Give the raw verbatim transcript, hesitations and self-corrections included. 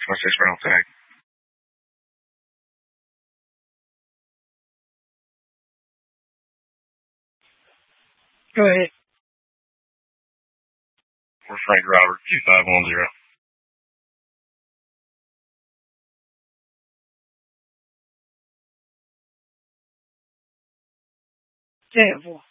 What's this rental tag? Go ahead. We're Frank Robert, two five one zero. ten four.